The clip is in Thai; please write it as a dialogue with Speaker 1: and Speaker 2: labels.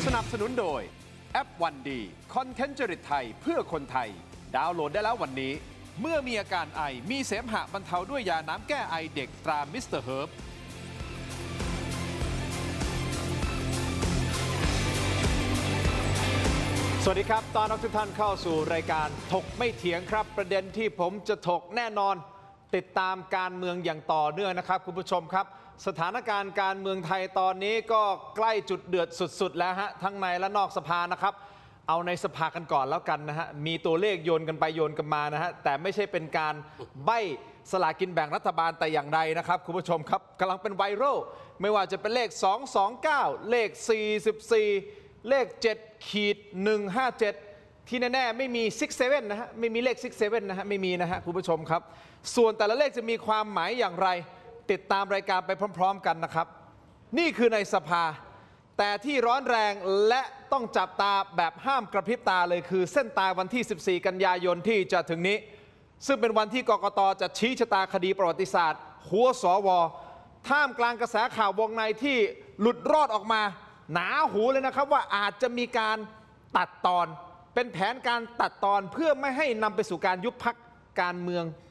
Speaker 1: นับสนุนโดยแอปวันดีคอนเทนต์จริตไทยเพื่อคนไทยดาวน์โหลดได้แล้ววันนี้เมื่อมีอาการไอมีเสมหะบรรเทาด้วยยาน้ำแก้ไอเด็กตรามิสเตอร์เฮิร์บสวัสดีครับตอนรับทุกท่านเข้าสู่รายการถกไม่เถียงครับประเด็นที่ผมจะถกแน่นอนติดตามการเมืองอย่างต่อเนื่องนะครับคุณผู้ชมครับสถานการณ์การเมืองไทยตอนนี้ก็ใกล้จุดเดือดสุดๆแล้วฮะทั้งในและนอกสภานะครับเอาในสภากันก่อนแล้วกันนะฮะมีตัวเลขโยนกันไปโยนกันมานะฮะแต่ไม่ใช่เป็นการใบ้สลากกินแบ่งรัฐบาลแต่อย่างใดนะครับคุณผู้ชมครับกำลังเป็นไวรัลไม่ว่าจะเป็นเลข229เลข44เลข7-157ที่แน่ๆไม่มี67นะฮะไม่มีเลข67นะฮะไม่มีนะฮะคุณผู้ชมครับส่วนแต่ละเลขจะมีความหมายอย่างไรติดตามรายการไปพร้อมๆกันนะครับนี่คือในสภาแต่ที่ร้อนแรงและต้องจับตาแบบห้ามกระพริบตาเลยคือเส้นตายวันที่14กันยายนที่จะถึงนี้ซึ่งเป็นวันที่กกต.จะชี้ชะตาคดีประวัติศาสตร์หัวสว.ท่ามกลางกระแสข่าววงในที่หลุดรอดออกมาหนาหูเลยนะครับว่าอาจจะมีการตัดตอนเป็นแผนการตัดตอนเพื่อไม่ให้นำไปสู่การยุบพรรคการเมือง